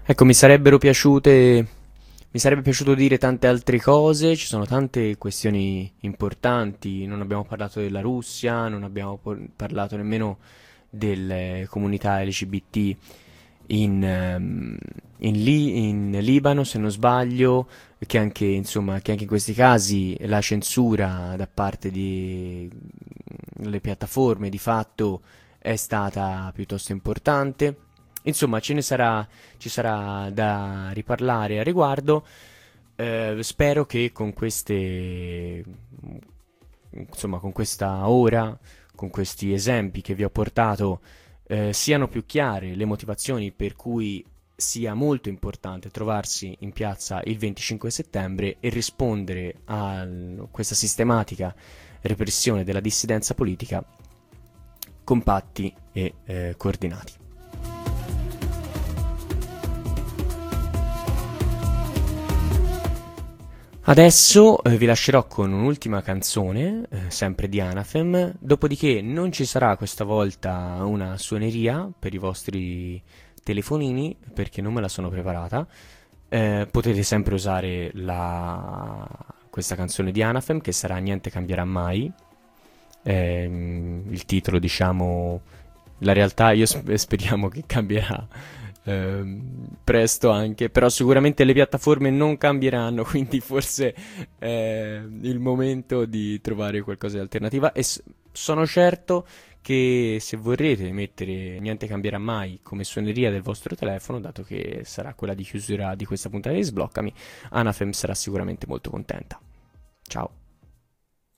Ecco, mi sarebbe piaciuto dire tante altre cose, ci sono tante questioni importanti, non abbiamo parlato della Russia, non abbiamo parlato nemmeno delle comunità LGBT in Libano, se non sbaglio, che anche, insomma, che anche in questi casi la censura da parte delle piattaforme di fatto è stata piuttosto importante. Insomma, ci sarà da riparlare a riguardo. Spero che con insomma, con questa ora, con questi esempi che vi ho portato, siano più chiare le motivazioni per cui sia molto importante trovarsi in piazza il 25 settembre e rispondere a questa sistematica repressione della dissidenza politica compatti e coordinati. Adesso vi lascerò con un'ultima canzone, sempre di Anathem, dopodiché non ci sarà questa volta una suoneria per i vostri telefonini perché non me la sono preparata. Potete sempre usare questa canzone di Anathem che sarà Niente cambierà mai. Il titolo, diciamo, la realtà io speriamo che cambierà presto anche, però sicuramente le piattaforme non cambieranno, quindi forse è il momento di trovare qualcosa di alternativa e sono certo che se vorrete mettere Niente cambierà mai come suoneria del vostro telefono, dato che sarà quella di chiusura di questa puntata di Sbloccami, Anafem sarà sicuramente molto contenta. Ciao.